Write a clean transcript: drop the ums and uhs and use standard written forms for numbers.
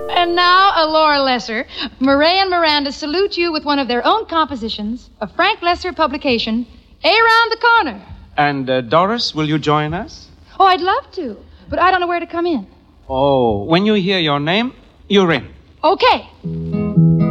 And now, Laura Lesser, Murray and Miranda salute you with one of their own compositions, a Frank Lesser publication, Around the Corner. And, Doris, will you join us? Oh, I'd love to, but I don't know where to come in. Oh, when you hear your name, you're in. Okay.